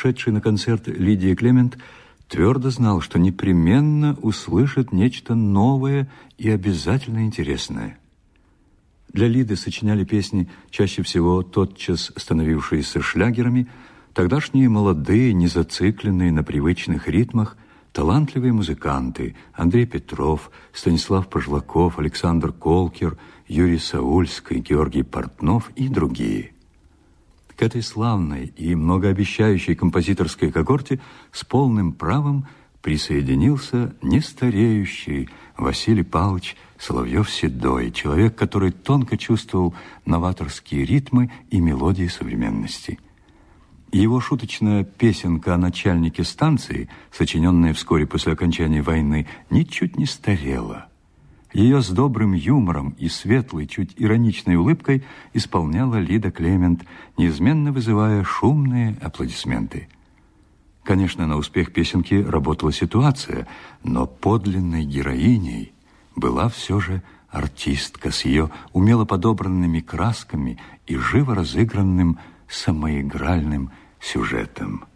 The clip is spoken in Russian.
шедший на концерт Лидия Клемент твердо знал, что непременно услышит нечто новое и обязательно интересное. Для Лиды сочиняли песни, чаще всего тотчас становившиеся шлягерами, тогдашние молодые, незацикленные на привычных ритмах, талантливые музыканты Андрей Петров, Станислав Пожлаков, Александр Колкер, Юрий Саульский, Георгий Портнов и другие. К этой славной и многообещающей композиторской когорте с полным правом присоединился нестареющий Василий Павлович Соловьев-Седой, человек, который тонко чувствовал новаторские ритмы и мелодии современности. Его шуточная песенка о начальнике станции, сочиненная вскоре после окончания войны, ничуть не старела. Ее с добрым юмором и светлой, чуть ироничной улыбкой исполняла Лида Клемент, неизменно вызывая шумные аплодисменты. Конечно, на успех песенки работала ситуация, но подлинной героиней была все же артистка с ее умело подобранными красками и живо разыгранным самоигральным сюжетом.